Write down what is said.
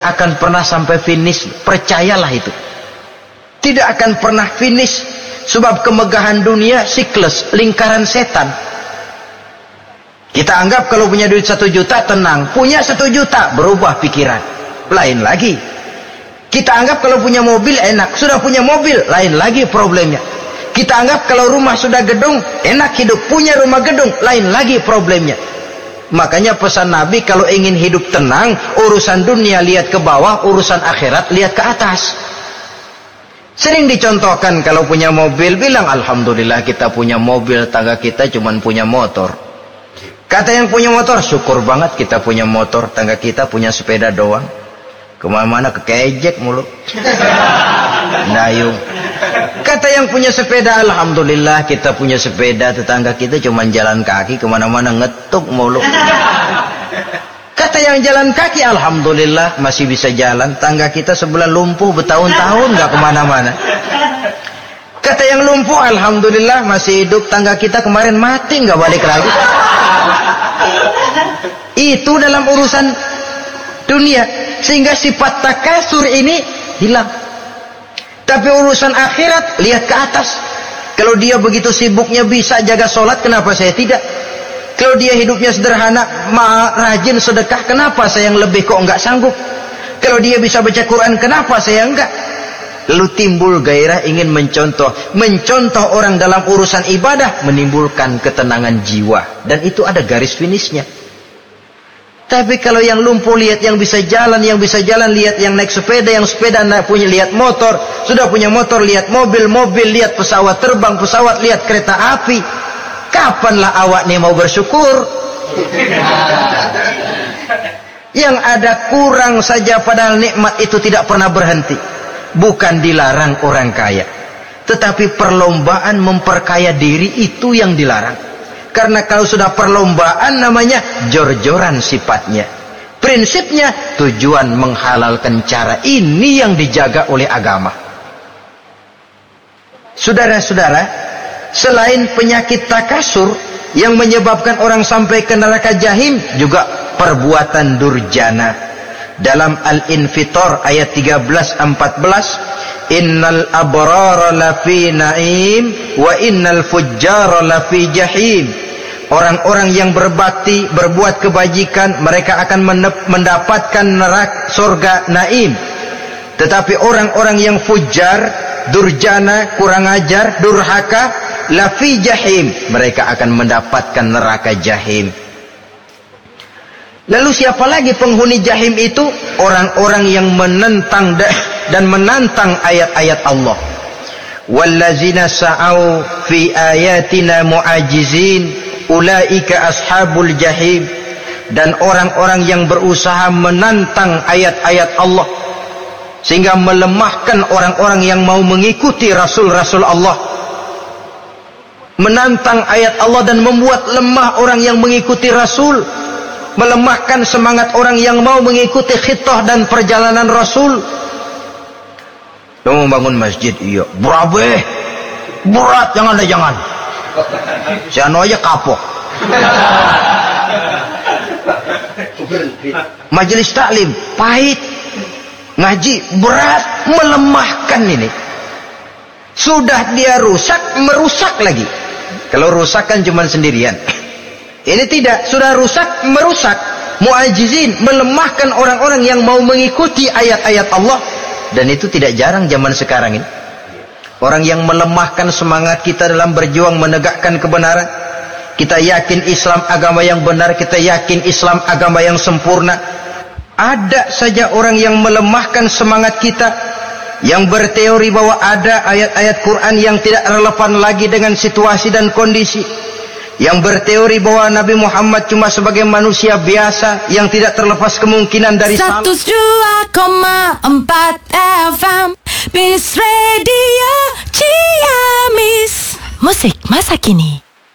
akan pernah sampai finish, percayalah itu. Tidak akan pernah finish, sebab kemegahan dunia siklus, lingkaran setan. Kita anggap kalau punya duit 1 juta tenang, punya 1 juta berubah pikiran, lain lagi. Kita anggap kalau punya mobil enak, sudah punya mobil lain lagi problemnya. Kita anggap kalau rumah sudah gedung enak hidup, punya rumah gedung lain lagi problemnya. Makanya pesan Nabi, kalau ingin hidup tenang, urusan dunia lihat ke bawah, urusan akhirat lihat ke atas. Sering dicontohkan kalau punya mobil, bilang alhamdulillah kita punya mobil, tangga kita cuma punya motor. Kata yang punya motor, syukur banget kita punya motor, tangga kita punya sepeda doang. Kemana-mana kekejek mulu. Dayung. Kata yang punya sepeda, alhamdulillah kita punya sepeda, tetangga kita cuma jalan kaki, kemana-mana ngetuk mulu. Kata yang jalan kaki, alhamdulillah masih bisa jalan, tangga kita sebelah lumpuh bertahun-tahun gak kemana-mana. Kata yang lumpuh, alhamdulillah masih hidup, tangga kita kemarin mati gak balik lagi. Itu dalam urusan dunia, sehingga sifat takasur ini hilang. Tapi urusan akhirat lihat ke atas. Kalau dia begitu sibuknya bisa jaga sholat, kenapa saya tidak? Kalau dia hidupnya sederhana, rajin sedekah, kenapa saya yang lebih kok enggak sanggup? Kalau dia bisa baca Quran, kenapa saya enggak? Lalu timbul gairah ingin mencontoh orang dalam urusan ibadah, menimbulkan ketenangan jiwa, dan itu ada garis finishnya. Tapi kalau yang lumpuh lihat yang bisa jalan lihat yang naik sepeda, yang sepeda punya lihat motor, sudah punya motor lihat mobil lihat pesawat terbang, pesawat lihat kereta api. Kapanlah awak nih mau bersyukur? Yang ada kurang saja, padahal nikmat itu tidak pernah berhenti. Bukan dilarang orang kaya, tetapi perlombaan memperkaya diri itu yang dilarang. Karena kalau sudah perlombaan namanya jor-joran sifatnya. Prinsipnya tujuan menghalalkan cara, ini yang dijaga oleh agama. Saudara-saudara, selain penyakit takasur yang menyebabkan orang sampai ke neraka jahim, juga perbuatan durjana. Dalam Al-Infitor ayat 13-14, innal abrara lafi na'im wa innal fujjara lafi jahim. Orang-orang yang berbakti, berbuat kebajikan, mereka akan mendapatkan neraka surga naim. Tetapi orang-orang yang fujar, durjana, kurang ajar, durhaka, lafi jahim, mereka akan mendapatkan neraka jahim. Lalu siapa lagi penghuni jahim itu? Orang-orang yang menentang dan menantang ayat-ayat Allah. Wallazina sa'au fi ayatina mu'ajizin ulaika ashabul jahim. Dan orang-orang yang berusaha menantang ayat-ayat Allah, sehingga melemahkan orang-orang yang mau mengikuti Rasul-Rasul Allah. Menantang ayat Allah dan membuat lemah orang yang mengikuti Rasul, melemahkan semangat orang yang mau mengikuti khitah dan perjalanan Rasul. Lu mau bangun masjid, iya berabe, berat, jangan. Si anu aja kapok. Majelis taklim pahit, ngaji berat, melemahkan ini. Sudah dia rusak, merusak lagi. Kalau rusak kan cuma sendirian. Ini tidak, sudah rusak, merusak. Mu'ajizin, melemahkan orang-orang yang mau mengikuti ayat-ayat Allah. Dan itu tidak jarang zaman sekarang ini. Orang yang melemahkan semangat kita dalam berjuang menegakkan kebenaran. Kita yakin Islam agama yang benar, kita yakin Islam agama yang sempurna. Ada saja orang yang melemahkan semangat kita, yang berteori bahwa ada ayat-ayat Quran yang tidak relevan lagi dengan situasi dan kondisi, yang berteori bahwa Nabi Muhammad cuma sebagai manusia biasa yang tidak terlepas kemungkinan dari 102,4 FM Peace Radio Ciamis. Musik masa kini.